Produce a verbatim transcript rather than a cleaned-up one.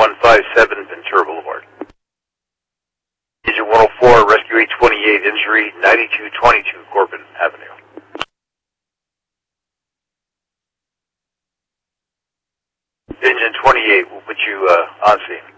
one five seven Ventura Boulevard. Agent one oh four, Rescue eight twenty-eight, injury ninety-two twenty-two Corbin Avenue. Engine twenty-eight will put you uh, on scene.